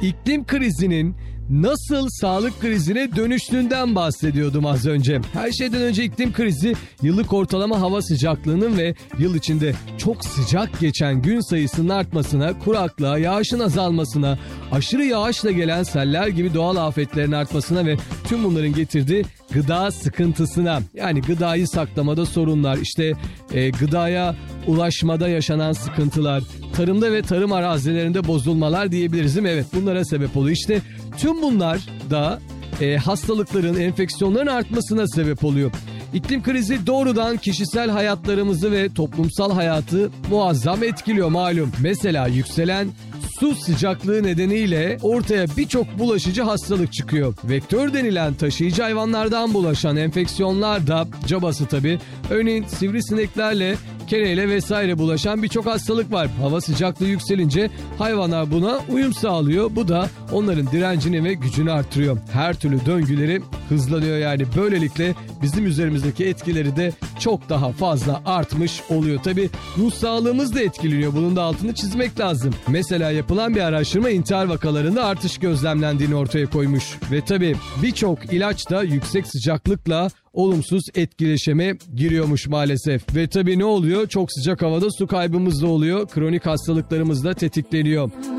iklim krizinin nasıl sağlık krizine dönüştüğünden bahsediyordum az önce. Her şeyden önce iklim krizi yıllık ortalama hava sıcaklığının ve yıl içinde çok sıcak geçen gün sayısının artmasına, kuraklığa, yağışın azalmasına, aşırı yağışla gelen seller gibi doğal afetlerin artmasına ve tüm bunların getirdiği gıda sıkıntısına, yani gıdayı saklamada sorunlar, işte gıdaya ulaşmada yaşanan sıkıntılar, tarımda ve tarım arazilerinde bozulmalar diyebiliriz, değil mi? Evet, bunlara sebep oluyor. İşte tüm bunlar da hastalıkların, enfeksiyonların artmasına sebep oluyor. İklim krizi doğrudan kişisel hayatlarımızı ve toplumsal hayatı muazzam etkiliyor malum. Mesela yükselen su sıcaklığı nedeniyle ortaya birçok bulaşıcı hastalık çıkıyor. Vektör denilen taşıyıcı hayvanlardan bulaşan enfeksiyonlar da cabası tabii. Örneğin sivrisineklerle, kereyle vesaire bulaşan birçok hastalık var. Hava sıcaklığı yükselince hayvanlar buna uyum sağlıyor. Bu da onların direncini ve gücünü artırıyor. Her türlü döngüleri hızlanıyor yani. Böylelikle bizim üzerimizdeki etkileri de çok daha fazla artmış oluyor. Tabii ruh sağlığımız da etkileniyor. Bunun da altını çizmek lazım. Mesela yapılan bir araştırma intihar vakalarında artış gözlemlendiğini ortaya koymuş. Ve tabii birçok ilaç da yüksek sıcaklıkla olumsuz etkileşime giriyormuş maalesef. Ve tabii ne oluyor? Çok sıcak havada su kaybımız da oluyor. Kronik hastalıklarımız da tetikleniyor.